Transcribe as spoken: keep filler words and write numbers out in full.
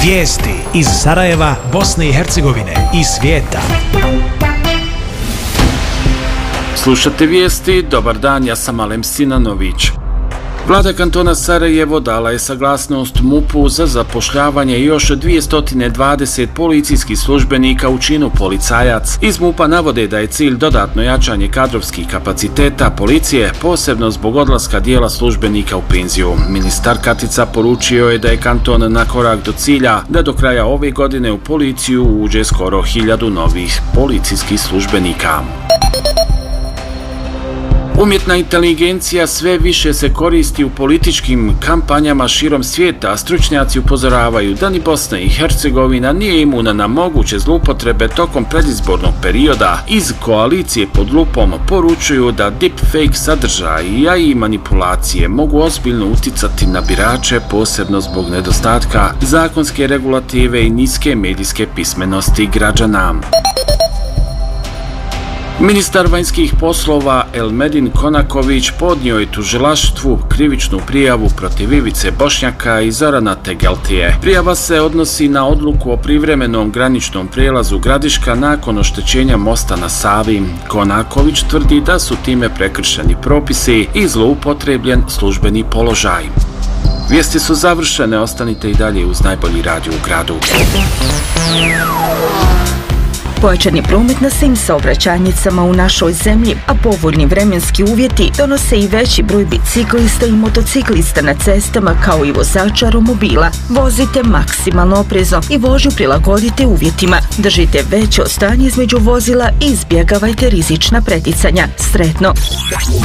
Vijesti iz Sarajeva, Bosne i Hercegovine i svijeta. Slušate vijesti, dobar dan, ja sam Alem Sinanović. Vlada kantona Sarajevo dala je saglasnost M U P-u za zapošljavanje još dvjesto dvadeset policijskih službenika u činu policajac. Iz M U P-a navode da je cilj dodatno jačanje kadrovskih kapaciteta policije, posebno zbog odlaska dijela službenika u penziju. Ministar Katica poručio je da je kanton na korak do cilja da do kraja ove godine u policiju uđe skoro hiljadu novih policijskih službenika. Umjetna inteligencija sve više se koristi u političkim kampanjama širom svijeta, a stručnjaci upozoravaju da ni Bosna i Hercegovina nije imuna na moguće zloupotrebe tokom predizbornog perioda. Iz koalicije pod lupom poručuju da deepfake sadržaji i manipulacije mogu ozbiljno uticati na birače, posebno zbog nedostatka zakonske regulative i niske medijske pismenosti građana. Ministar vanjskih poslova Elmedin Konaković podnio je tužilaštvu krivičnu prijavu protiv Ivice Bošnjaka i Zorana Tegeltije. Prijava se odnosi na odluku o privremenom graničnom prijelazu Gradiška nakon oštećenja mosta na Savi. Konaković tvrdi da su time prekršeni propisi i zloupotrebljen službeni položaj. Vijesti su završene, ostanite i dalje uz najbolji radio u gradu. Pojačani promet na svim saobraćajnicama u našoj zemlji, a povoljni vremenski uvjeti donose i veći broj biciklista i motociklista na cestama kao i vozača romobila. Vozite maksimalno oprezno i vožnju prilagodite uvjetima. Držite veće odstanje između vozila i izbjegavajte rizična preticanja. Sretno!